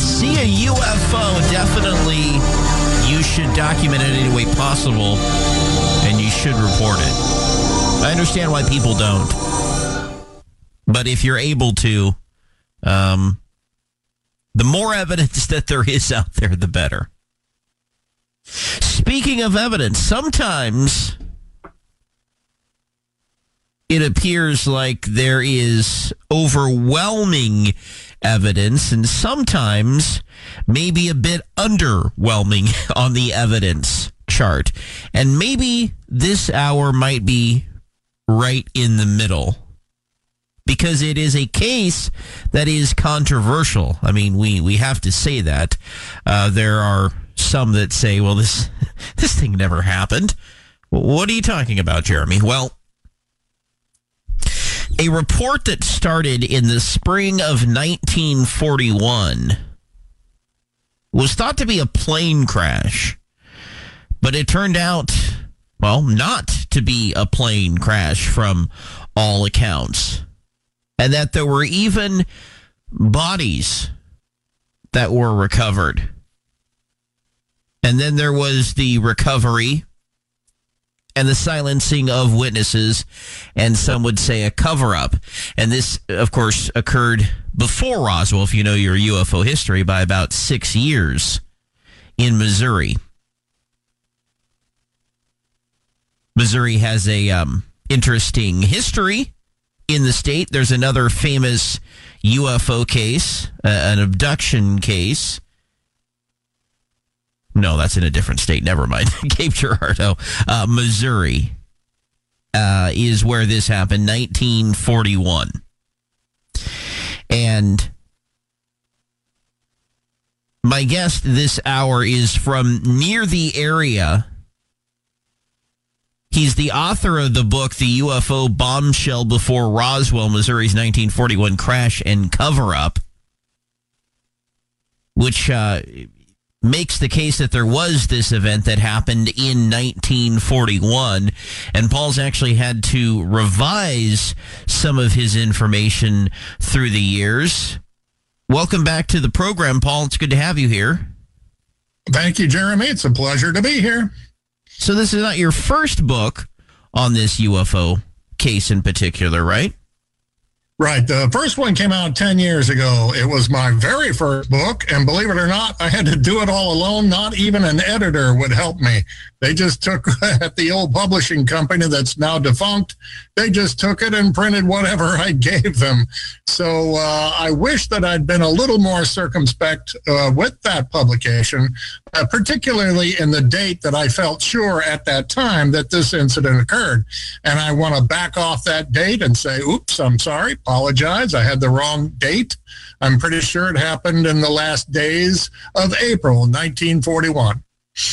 see a UFO, definitely you should document it in any way possible, and you should report it. I understand why people don't. But if you're able to, the more evidence that there is out there, the better. Speaking of evidence, sometimes it appears like there is overwhelming evidence, and sometimes maybe a bit underwhelming on the evidence chart. And maybe this hour might be right in the middle, because it is a case that is controversial. I mean, we have to say that. There are some that say, well, this thing never happened. What are you talking about, Jeremy? Well, a report that started in the spring of 1941 was thought to be a plane crash, but it turned out, well, not to be a plane crash from all accounts, and that there were even bodies that were recovered. And then there was the recovery and the silencing of witnesses, and some would say a cover-up. And this, of course, occurred before Roswell, if you know your UFO history, by about 6 years in Missouri. Missouri has a interesting history in the state. There's another famous UFO case, an abduction case. No, that's in a different state. Never mind. Cape Girardeau, Missouri, is where this happened, 1941. And my guest this hour is from near the area. He's the author of the book, The UFO Bombshell Before Roswell, Missouri's 1941 Crash and Cover-Up, which makes the case that there was this event that happened in 1941, and Paul's actually had to revise some of his information through the years. Welcome back to the program, Paul. It's good to have you here. Thank you, Jeremy. It's a pleasure to be here. So this is not your first book on this UFO case in particular, right? Right. The first one came out 10 years ago. It was my very first book, and believe it or not, I had to do it all alone. Not even an editor would help me. They just took, at the old publishing company that's now defunct, they just took it and printed whatever I gave them. So I wish that I'd been a little more circumspect with that publication, particularly in the date that I felt sure at that time that this incident occurred. And I want to back off that date and say, oops, I'm sorry, apologize, I had the wrong date. I'm pretty sure it happened in the last days of April 1941.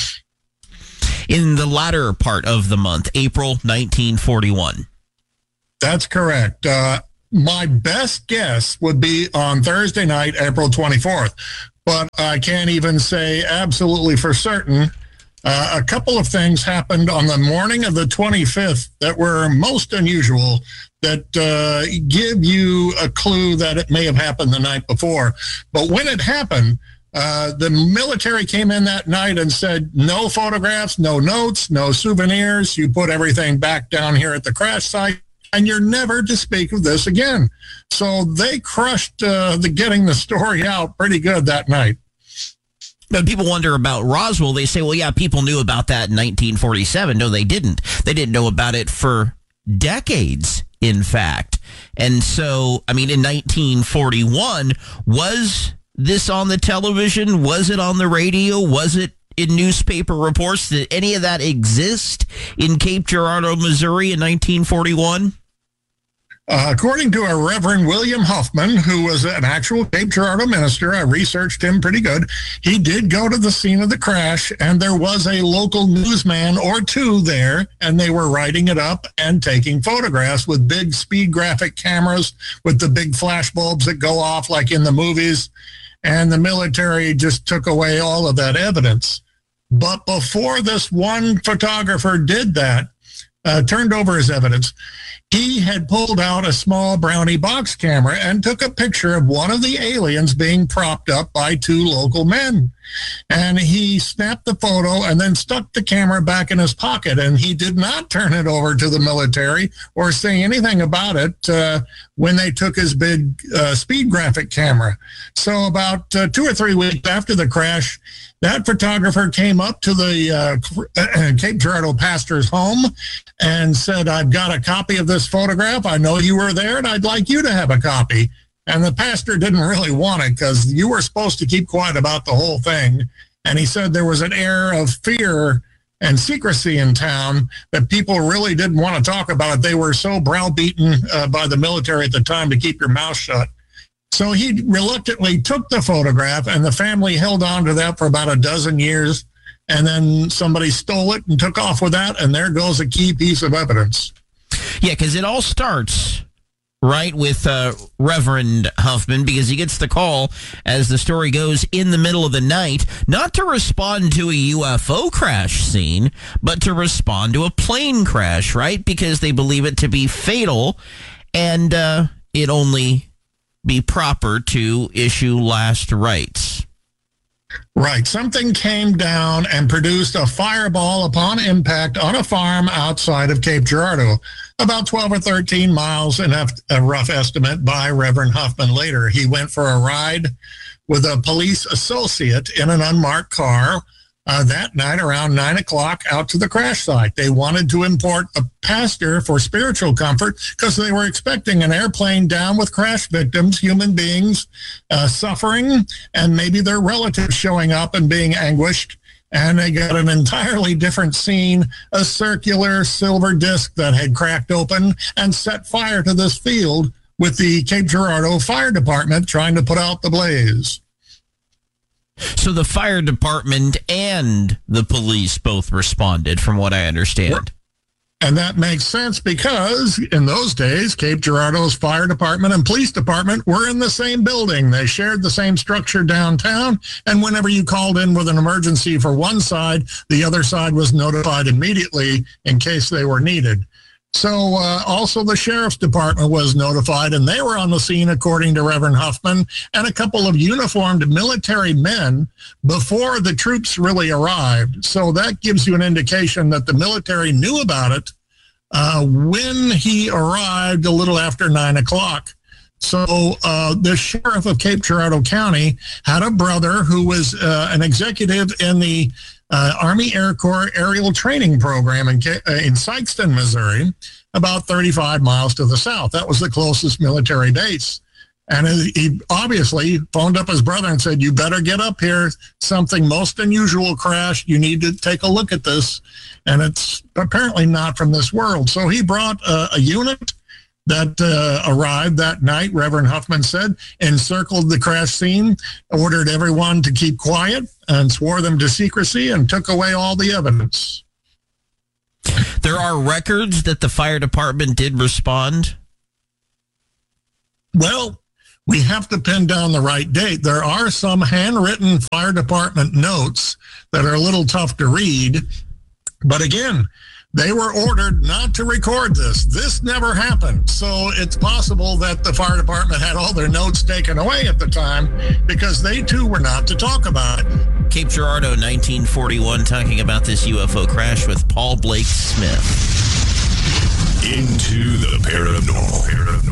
In the latter part of the month, April 1941. That's correct. My best guess would be on Thursday night, April 24th, but I can't even say absolutely for certain. A couple of things happened on the morning of the 25th that were most unusual, that give you a clue that it may have happened the night before. But when it happened, the military came in that night and said, no photographs, no notes, no souvenirs. You put everything back down here at the crash site, and you're never to speak of this again. So they crushed getting the story out pretty good that night. But people wonder about Roswell. They say, well, yeah, people knew about that in 1947. No, they didn't. They didn't know about it for decades, in fact. And so, I mean, in 1941, was this on the television? Was it on the radio? Was it in newspaper reports? Did any of that exist in Cape Girardeau, Missouri in 1941? According to a Reverend William Huffman, who was an actual Cape Girardeau minister, I researched him pretty good. He did go to the scene of the crash, and there was a local newsman or two there, and they were writing it up and taking photographs with big speed graphic cameras with the big flash bulbs that go off like in the movies, and the military just took away all of that evidence. But before this one photographer did that, turned over his evidence, He had pulled out a small Brownie box camera and took a picture of one of the aliens being propped up by two local men. And he snapped the photo and then stuck the camera back in his pocket. And he did not turn it over to the military or say anything about it when they took his big speed graphic camera. So about 2 or 3 weeks after the crash, that photographer came up to the Cape Girardeau pastor's home and said, "I've got a copy of this photograph. I know you were there, and I'd like you to have a copy." And the pastor didn't really want it because you were supposed to keep quiet about the whole thing. And he said there was an air of fear and secrecy in town that people really didn't want to talk about it. They were so browbeaten by the military at the time to keep your mouth shut. So he reluctantly took the photograph, and the family held on to that for about a dozen years. And then somebody stole it and took off with that, and there goes a key piece of evidence. Yeah, because it all starts right with Reverend Huffman, because he gets the call, as the story goes, in the middle of the night, not to respond to a UFO crash scene, but to respond to a plane crash, right? Because they believe it to be fatal, and it only be proper to issue last rites. Right. Something came down and produced a fireball upon impact on a farm outside of Cape Girardeau, about 12 or 13 miles, a rough estimate by Reverend Huffman later. He went for a ride with a police associate in an unmarked car that night around 9 o'clock out to the crash site. They wanted to import a pastor for spiritual comfort because they were expecting an airplane down with crash victims, human beings suffering, and maybe their relatives showing up and being anguished. And they got an entirely different scene, a circular silver disc that had cracked open and set fire to this field, with the Cape Girardeau Fire Department trying to put out the blaze. So the fire department and the police both responded, from what I understand. And that makes sense because in those days, Cape Girardeau's fire department and police department were in the same building. They shared the same structure downtown. And whenever you called in with an emergency for one side, the other side was notified immediately in case they were needed. So also the sheriff's department was notified, and they were on the scene, according to Reverend Huffman, and a couple of uniformed military men before the troops really arrived. So that gives you an indication that the military knew about it when he arrived a little after 9 o'clock. So the sheriff of Cape Girardeau County had a brother who was an executive in the Army Air Corps aerial training program in Sikeston, Missouri, about 35 miles to the south. That was the closest military base. And he obviously phoned up his brother and said, "You better get up here. Something most unusual crashed. You need to take a look at this." And it's apparently not from this world. So he brought a unit that arrived that night, Reverend Huffman said, encircled the crash scene, ordered everyone to keep quiet, and swore them to secrecy, and took away all the evidence. There are records that the fire department did respond? Well, we have to pin down the right date. There are some handwritten fire department notes that are a little tough to read. But again, they were ordered not to record this. This never happened. So it's possible that the fire department had all their notes taken away at the time because they too were not to talk about it. Cape Girardeau, 1941, talking about this UFO crash with Paul Blake Smith. Into the paranormal.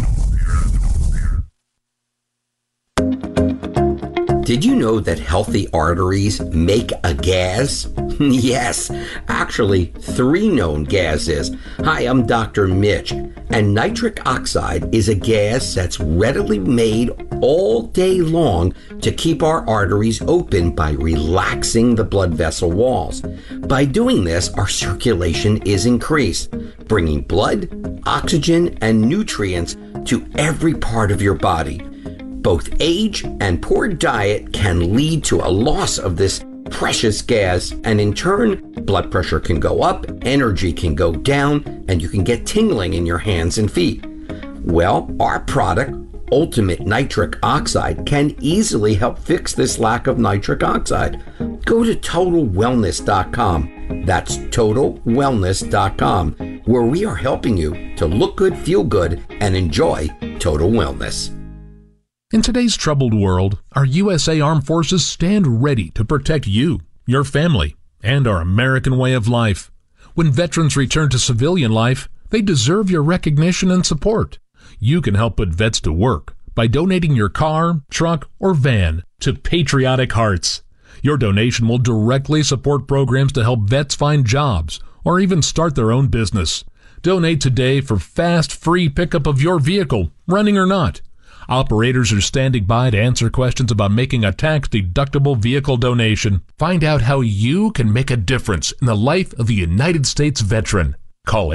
Did you know that healthy arteries make a gas? Yes, actually 3 known gases. Hi, I'm Dr. Mitch, and nitric oxide is a gas that's readily made all day long to keep our arteries open by relaxing the blood vessel walls. By doing this, our circulation is increased, bringing blood, oxygen, and nutrients to every part of your body. Both age and poor diet can lead to a loss of this precious gas, and in turn, blood pressure can go up, energy can go down, and you can get tingling in your hands and feet. Well, our product, Ultimate Nitric Oxide, can easily help fix this lack of nitric oxide. Go to TotalWellness.com. That's TotalWellness.com. where we are helping you to look good, feel good, and enjoy total wellness. In today's troubled world, our USA Armed Forces stand ready to protect you, your family, and our American way of life. When veterans return to civilian life, they deserve your recognition and support. You can help put vets to work by donating your car, truck, or van to Patriotic Hearts. Your donation will directly support programs to help vets find jobs or even start their own business. Donate today for fast, free pickup of your vehicle, running or not. Operators are standing by to answer questions about making a tax-deductible vehicle donation. Find out how you can make a difference in the life of a United States veteran. Call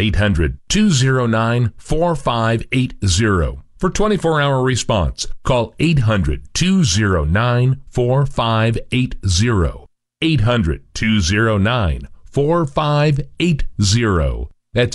800-209-4580 for 24-hour response. Call 800-209-4580. 800-209-4580. That's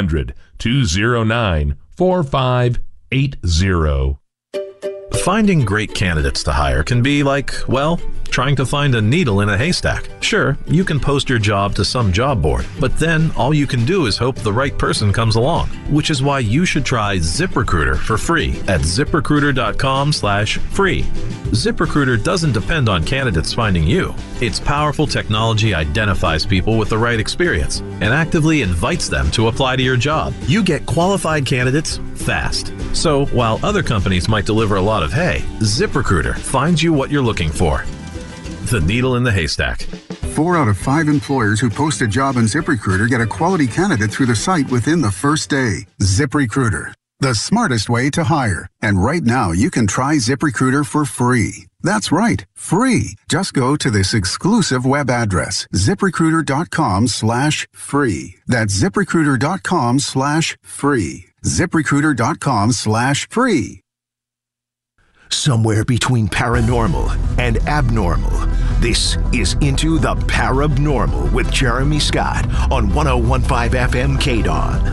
800-209-4580. Finding great candidates to hire can be like, well, trying to find a needle in a haystack. Sure, you can post your job to some job board, but then all you can do is hope the right person comes along, which is why you should try ZipRecruiter for free at ZipRecruiter.com/free. ZipRecruiter doesn't depend on candidates finding you. Its powerful technology identifies people with the right experience and actively invites them to apply to your job. You get qualified candidates fast. So while other companies might deliver a lot of hay, ZipRecruiter finds you what you're looking for. The needle in the haystack. 4 out of 5 employers who post a job on ZipRecruiter get a quality candidate through the site within the first day. ZipRecruiter, the smartest way to hire. And right now, you can try ZipRecruiter for free. That's right, free. Just go to this exclusive web address, ZipRecruiter.com/free. That's ZipRecruiter.com/free. ZipRecruiter.com/free. Somewhere between paranormal and abnormal. This is Into the Parabnormal with Jeremy Scott on 101.5 FM KDON.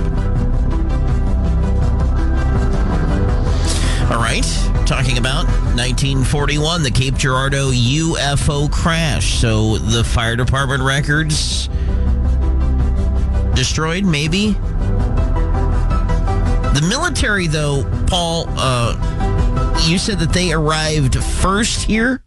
All right, talking about 1941, the Cape Girardeau UFO crash. So the fire department records destroyed, maybe? The military, though, Paul, you said that they arrived first here?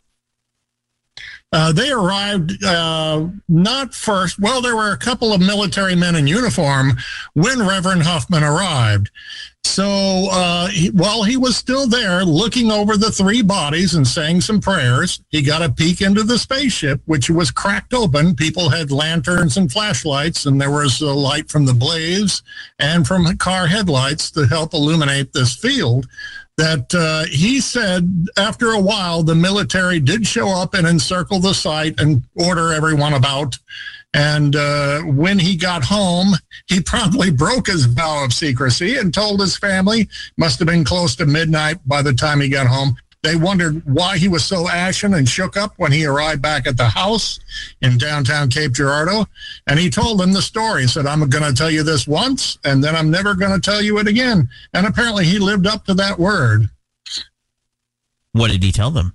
They arrived not first. Well, there were a couple of military men in uniform when Reverend Huffman arrived. So while he was still there looking over the 3 bodies and saying some prayers, he got a peek into the spaceship, which was cracked open. People had lanterns and flashlights, and there was a light from the blaze and from car headlights to help illuminate this field. That he said after a while, the military did show up and encircle the site and order everyone about. And when he got home, he promptly broke his vow of secrecy and told his family, must have been close to midnight by the time he got home. They wondered why he was so ashen and shook up when he arrived back at the house in downtown Cape Girardeau. And he told them the story. He said, I'm going to tell you this once, and then I'm never going to tell you it again. And apparently he lived up to that word. What did he tell them?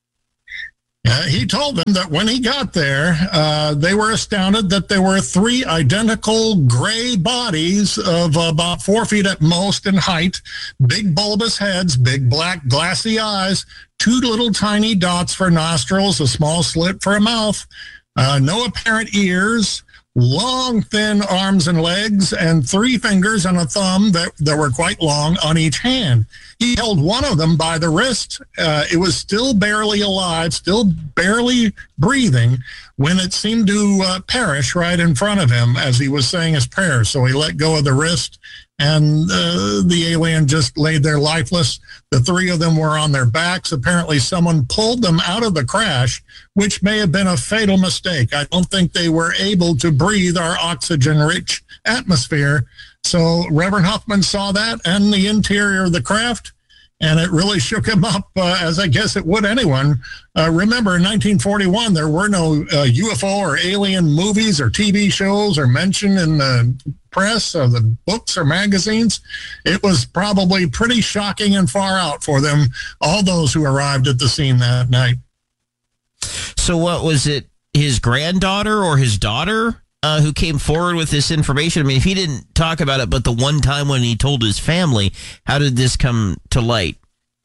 He told them that when he got there, they were astounded that there were 3 identical gray bodies of about 4 feet at most in height, big bulbous heads, big black glassy eyes, 2 little tiny dots for nostrils, a small slit for a mouth, no apparent ears, long, thin arms and legs, and 3 fingers and a thumb that were quite long on each hand. He held one of them by the wrist. It was still barely alive, still barely breathing, when it seemed to perish right in front of him as he was saying his prayers. So he let go of the wrist, and the alien just laid there lifeless. The 3 of them were on their backs. Apparently someone pulled them out of the crash, which may have been a fatal mistake. I don't think they were able to breathe our oxygen-rich atmosphere. So Reverend Huffman saw that and the interior of the craft, and it really shook him up, as I guess it would anyone. Remember, in 1941, there were no UFO or alien movies or TV shows or mentioned in the press or the books or magazines. It was probably pretty shocking and far out for them, all those who arrived at the scene that night. So what was it, his granddaughter or his daughter who came forward with this information? I mean, if he didn't talk about it, but the one time when he told his family, how did this come to light?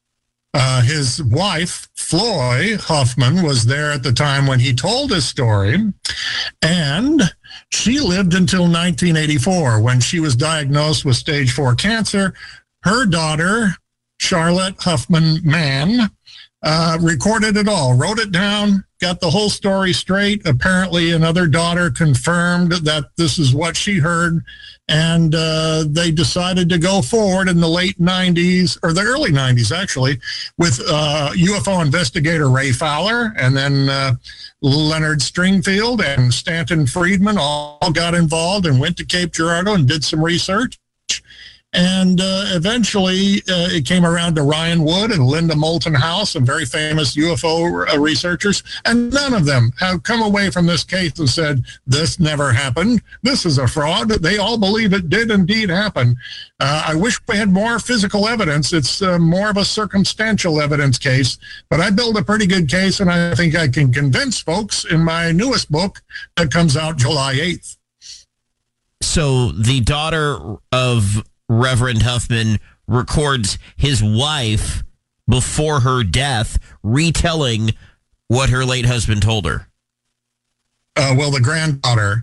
His wife, Floy Huffman, was there at the time when he told his story, and she lived until 1984 when she was diagnosed with stage 4 cancer. Her daughter, Charlotte Huffman Mann, recorded it all, wrote it down, got the whole story straight. Apparently, another daughter confirmed that this is what she heard, and they decided to go forward in the late 90s, or the early 90s, actually, with UFO investigator Ray Fowler, and then Leonard Stringfield and Stanton Friedman all got involved and went to Cape Girardeau and did some research. And eventually it came around to Ryan Wood and Linda Moulton House, some very famous UFO researchers, and none of them have come away from this case and said, this never happened. This is a fraud. They all believe it did indeed happen. I wish we had more physical evidence. It's more of a circumstantial evidence case, but I build a pretty good case, and I think I can convince folks in my newest book that comes out July 8th. So the daughter of Reverend Huffman records his wife before her death retelling what her late husband told her. Well, the granddaughter,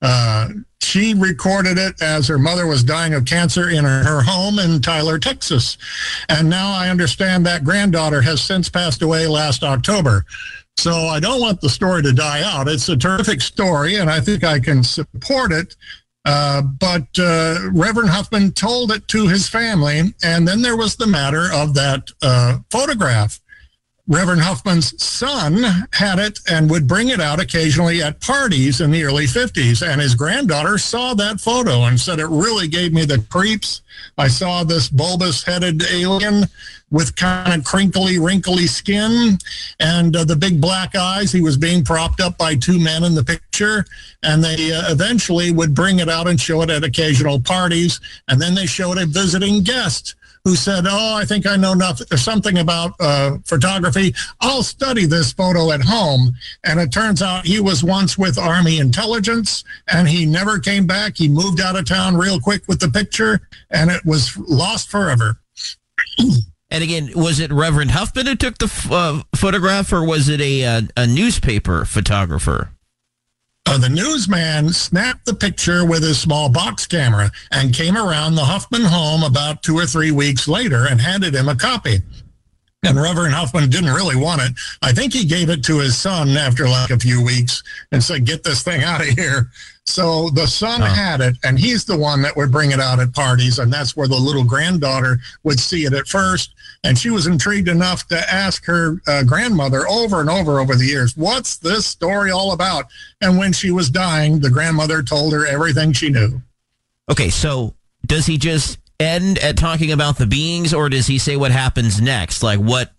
she recorded it as her mother was dying of cancer in her home in Tyler, Texas. And now I understand that granddaughter has since passed away last October. So I don't want the story to die out. It's a terrific story, and I think I can support it. But Reverend Huffman told it to his family, and then there was the matter of that photograph. Reverend Huffman's son had it and would bring it out occasionally at parties in the early 50s, and his granddaughter saw that photo and said, it really gave me the creeps. I saw this bulbous-headed alien with kind of crinkly, wrinkly skin and the big black eyes. He was being propped up by two men in the picture, and they eventually would bring it out and show it at occasional parties, and then they showed a visiting guest who said, oh, I think I know something about photography. I'll study this photo at home. And it turns out he was once with Army intelligence, and he never came back. He moved out of town real quick with the picture, and it was lost forever. And again, was it Reverend Huffman who took the photograph, or was it a newspaper photographer? The newsman snapped the picture with his small box camera and came around the Huffman home about 2 or 3 weeks later and handed him a copy. And Reverend Huffman didn't really want it. I think he gave it to his son after like a few weeks and said, get this thing out of here. So the son had it, and he's the one that would bring it out at parties, and that's where the little granddaughter would see it at first. And she was intrigued enough to ask her grandmother over and over the years, what's this story all about? And when she was dying, the grandmother told her everything she knew. Okay, so does he just end at talking about the beings, or does he say what happens next? Like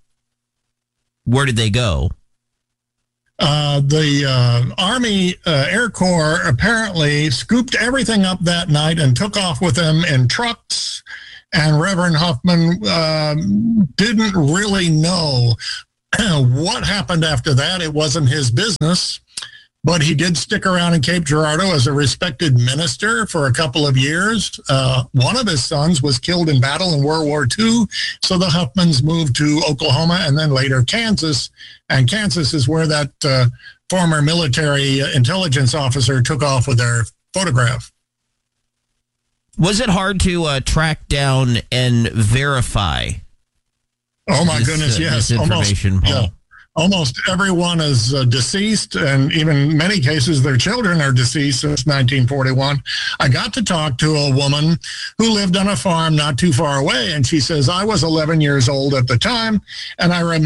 where did they go? The Army Air Corps apparently scooped everything up that night and took off with them in trucks. And Reverend Huffman didn't really know what happened after that. It wasn't his business. But he did stick around in Cape Girardeau as a respected minister for a couple of years. One of his sons was killed in battle in World War II. So the Huffmans moved to Oklahoma and then later Kansas. And Kansas is where that former military intelligence officer took off with their photograph. Was it hard to track down and verify? Oh, my goodness, yes. This information, Paul. Almost everyone is deceased, and even in many cases, their children are deceased since 1941. I got to talk to a woman who lived on a farm not too far away, and she says, I was 11 years old at the time, and I remember